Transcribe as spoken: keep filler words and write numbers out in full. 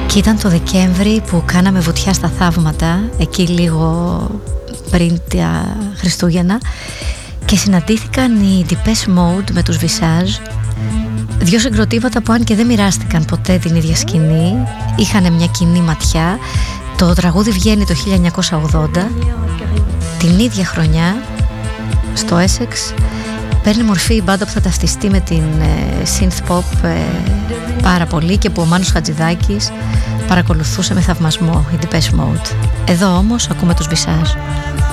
Και ήταν το Δεκέμβρη που κάναμε βουτιά στα θαύματα, εκεί λίγο πριν τα Χριστούγεννα, και συναντήθηκαν οι Depeche Mode με τους Visage, δύο συγκροτήματα που αν και δεν μοιράστηκαν ποτέ την ίδια σκηνή, είχαν μια κοινή ματιά. Το τραγούδι βγαίνει το χίλια εννιακόσια ογδόντα, την ίδια χρονιά στο Essex παίρνει μορφή η μπάντα που θα ταυτιστεί με την ε, synth pop ε, πάρα πολύ και που ο Μάνος Χατζηδάκης παρακολουθούσε με θαυμασμό, η Depeche Mode. Εδώ όμως ακούμε τους Visage.